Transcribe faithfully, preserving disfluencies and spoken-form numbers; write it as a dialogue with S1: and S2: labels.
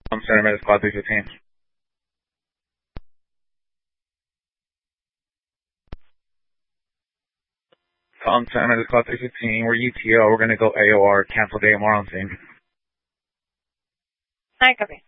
S1: I'm Center Med Squad three fifteen. I'm Center Med Squad three fifteen. We're U T O. We're going to go A O R. Cancel day tomorrow on scene.
S2: Hi, copy.